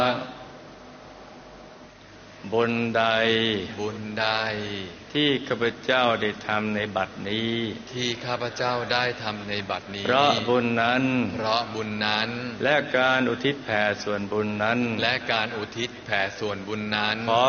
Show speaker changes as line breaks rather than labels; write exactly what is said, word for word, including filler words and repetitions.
บุญใด
บุญใด
ที่ข้าพเจ้าได้ทำในบัดนี้
ที่ข้าพเจ้าได้ทำในบัดนี้
เพราะบุญนั้น
เพราะบุญนั้น
และการอุทิศแผ่ส่วนบุญนั้น
และการอุทิศแผ่ส่วนบุญนั้น
ขอ